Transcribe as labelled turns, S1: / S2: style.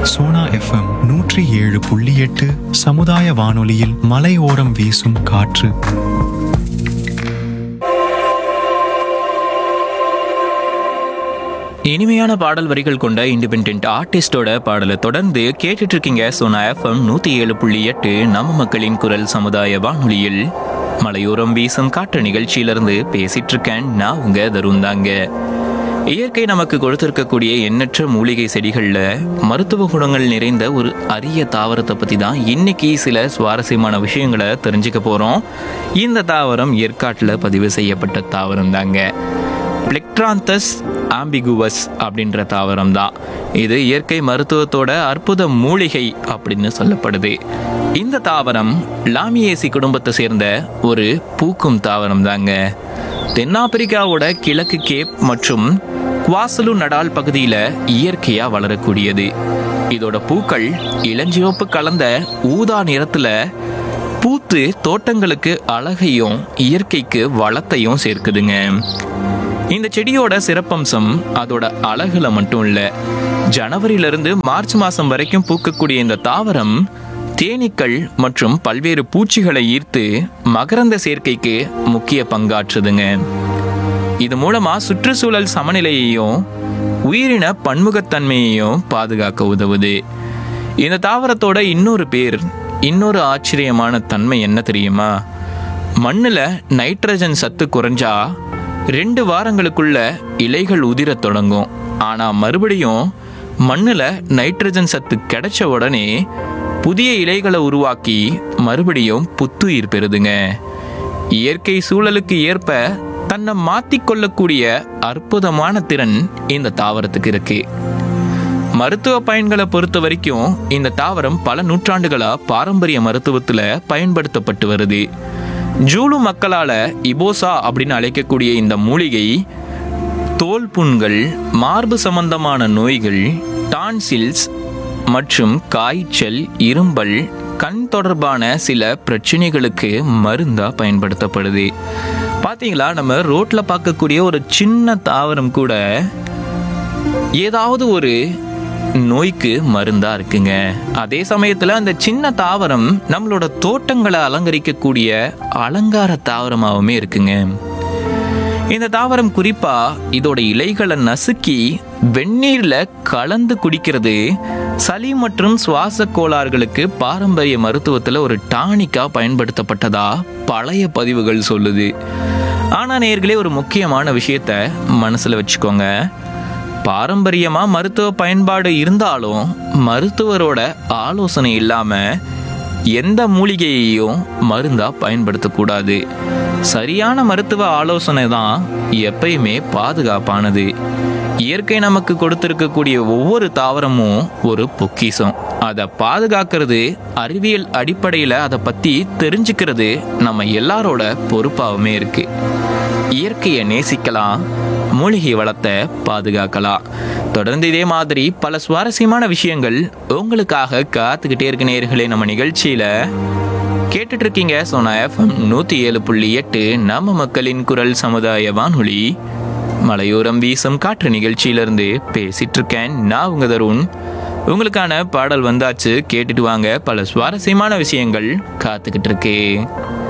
S1: Sona FM 107.8 சமுதாய வானொலியில் மலையோரம் வீசும் காற்று.
S2: இனிமையான பாடல் வரிகள் கொண்ட இண்டிபெண்டன்ட் ஆர்டிஸ்டோட பாடலை தொடர்ந்து கேட்டுட்டு இருக்கீங்க. சோனா FM 107.8 நம்ம மக்களின் குரல் சமுதாய வானொலியில் மலையோரம் வீசும் காற்று நிகழ்ச்சியிலிருந்து பேசிட்டு இருக்கேன். நான் உங்க தருண் தாங்க. இயற்கை நமக்கு கொடுத்திருக்கக்கூடிய எண்ணற்ற மூலிகை செடிகள்ல மருத்துவ குணங்கள் நிறைந்த ஒரு அரிய தாவரத்தை பத்தி தான் இன்னைக்கு சில சுவாரஸ்யமான விஷயங்களை தெரிஞ்சுக்க போறோம். இந்த தாவரம் ஏற்காட்டுல பதிவு செய்யப்பட்ட தாவரம் தாங்க. பிளெக்ட்ராந்தஸ் ஆம்பிகுவஸ் அப்படின்ற தாவரம் தான் இது. இயற்கை மருத்துவத்தோட அற்புத மூலிகை அப்படின்னு சொல்லப்படுது. இந்த தாவரம் லாமியேசி குடும்பத்தை சேர்ந்த ஒரு பூக்கும் தாவரம் தாங்க. தென்னாப்பிரிக்காவோட கிழக்கு கேப் மற்றும் குவாசலு நடால் பகுதியில் இயற்கையா வளரக்கூடியது. இதோட பூக்கள் இளஞ்சிவப்பு கலந்த ஊதா நிறத்துல பூத்து தோட்டங்களுக்கு அழகையும் இயற்கைக்கு வளத்தையும் சேர்க்குதுங்க. இந்த செடியோட சிறப்பம்சம் அதோட அழகுல மட்டும் இல்ல, ஜனவரியிலிருந்து மார்ச் மாசம் வரைக்கும் பூக்கக்கூடிய இந்த தாவரம் தேனீக்கள் மற்றும் பல்வேறு பூச்சிகளை ஈர்த்து மகரந்த சேர்க்கைக்கு முக்கிய பங்காற்றுதுங்க. இது மூலமா சுற்றுச்சூழல் சமநிலையையும் உயிரின பன்முகத்தன்மையையும் பாதுகாக்க உதவுது. இந்த தாவரத்தோட இன்னொரு ஆச்சரியமான தன்மை என்ன தெரியுமா? மண்ணுல நைட்ரஜன் சத்து குறைஞ்சா 2 வாரங்களுக்குள்ள இலைகள் உதிரத் தொடங்கும். ஆனா மறுபடியும் மண்ணுல நைட்ரஜன் சத்து கிடைச்ச உடனே புதிய இலைகளை உருவாக்கி மறுபடியும் புத்துயிர் பெறுதுங்க. இயற்கை சூழலுக்கு ஏற்ப தன்னை மாத்திக்கொள்ளக்கூடிய அற்புதமான திறன் இந்த தாவரத்துக்கு இருக்கு. மருத்துவ பயன்களை பொறுத்த வரைக்கும் இந்த தாவரம் பல நூற்றாண்டுகளா பாரம்பரிய மருத்துவத்துல பயன்படுத்தப்பட்டு வருது. ஜூலு மக்களால இபோசா அப்படின்னு அழைக்கக்கூடிய இந்த மூலிகை தோல் புண்கள், மார்பு சம்பந்தமான நோய்கள், டான்சில்ஸ் மற்றும் காய்ச்சல், இரும்பல், கண் தொடர்பான சில பிரச்சனைகளுக்கு மருந்தா பயன்படுத்தப்படுது. பாத்தீங்களா, நம்ம ரோட்ல பார்க்கக்கூடிய ஒரு சின்ன தாவரம் கூட ஏதாவது ஒரு நோய்க்கு மருந்தா இருக்குங்க. அதே சமயத்துல அந்த சின்ன தாவரம் நம்மளோட தோட்டங்களை அலங்கரிக்கக்கூடிய அலங்கார தாவரமாகவுமே இருக்குங்க. இந்த தாவரம் குறிப்பா இதோட இலைகளை நசுக்கி வெந்நீர்ல கலந்து குடிக்கிறது சளி மற்றும் சுவாச கோளாறுகளுக்கு பாரம்பரிய மருத்துவத்துல ஒரு டானிக்கா பயன்படுத்தப்பட்டதா பழைய பதிவுகள் சொல்லுது. ஆனா நேயர்களே, ஒரு முக்கியமான விஷயத்த மனசுல வச்சுக்கோங்க. பாரம்பரியமா மருத்துவ பயன்பாடு இருந்தாலும் மருத்துவரோட ஆலோசனை இல்லாம எந்த மூலிகையையும் மருந்தா பயன்படுத்தக்கூடாது. சரியான மருத்துவ ஆலோசனை தான் எப்பயுமே பாதுகாப்பானது. இயற்கை நமக்கு கொடுத்திருக்கக்கூடிய ஒவ்வொரு தாவரமும் ஒரு பொக்கிஷம். அதை பாதுகாக்கிறது, அறிவியல் அடிப்படையில் அதை பத்தி தெரிஞ்சுக்கிறது நம்ம எல்லாரோட பொறுப்பாகவுமே இருக்கு. இயற்கையை நேசிக்கலாம், மூலிகை வளத்தை பாதுகாக்கலாம். தொடர்ந்து இதே மாதிரி பல சுவாரஸ்யமான விஷயங்கள் உங்களுக்காக காத்துக்கிட்டே இருக்க நேயர்களே. நம்ம நிகழ்ச்சியில கேட்டுட்டு இருக்கீங்க சோனா FM 107.8 நம்ம மக்களின் குரல் சமுதாய வானொலி மலையோரம் வீசும் காற்று நிகழ்ச்சியிலிருந்து பேசிட்டு இருக்கேன். நான் உங்க தருண். உங்களுக்கான பாடல் வந்தாச்சு, கேட்டுட்டு வாங்க. பல சுவாரஸ்யமான விஷயங்கள் காத்துக்கிட்டு இருக்கு.